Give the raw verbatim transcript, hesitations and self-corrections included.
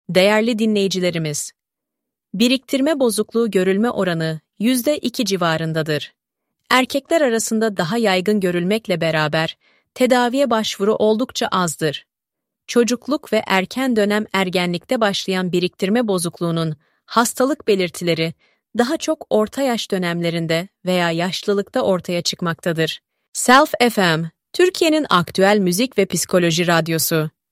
Değerli dinleyicilerimiz, biriktirme bozukluğu görülme oranı yüzde iki civarındadır. Erkekler arasında daha yaygın görülmekle beraber tedaviye başvuru oldukça azdır. Çocukluk ve erken dönem ergenlikte başlayan biriktirme bozukluğunun hastalık belirtileri daha çok orta yaş dönemlerinde veya yaşlılıkta ortaya çıkmaktadır. Self F M, Türkiye'nin aktüel müzik ve psikoloji radyosu.